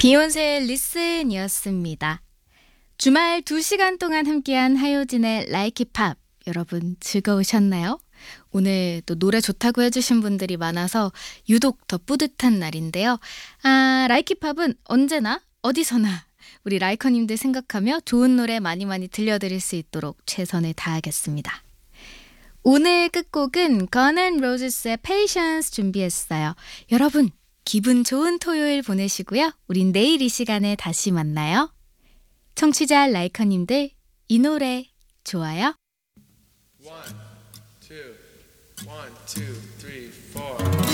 비욘세의 리슨이었습니다. 주말 2시간 동안 함께한 하효진의 Like It Pop, 여러분 즐거우셨나요? 오늘 또 노래 좋다고 해주신 분들이 많아서 유독 더 뿌듯한 날인데요. Like It Pop은 언제나 어디서나 우리 라이커님들 생각하며 좋은 노래 많이 들려드릴 수 있도록 최선을 다하겠습니다. 오늘 끝곡은 Guns N' Roses의 Patience 준비했어요. 여러분 기분 좋은 토요일 보내시고요. 우린 내일 이 시간에 다시 만나요. 청취자 라이커님들 이 노래 좋아요? 1, 2, 1, 2, 3, 4